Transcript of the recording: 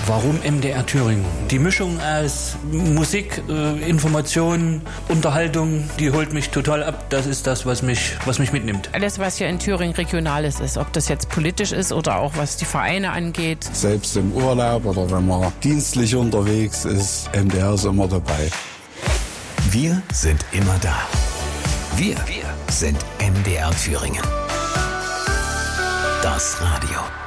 Warum MDR Thüringen? Die Mischung aus Musik, Information, Unterhaltung, die holt mich total ab. Das ist das, was mich mitnimmt. Alles, was hier in Thüringen Regionales ist, ob das jetzt politisch ist oder auch was die Vereine angeht. Selbst im Urlaub oder wenn man dienstlich unterwegs ist, MDR ist immer dabei. Wir sind immer da. Wir sind MDR Thüringen. Das Radio.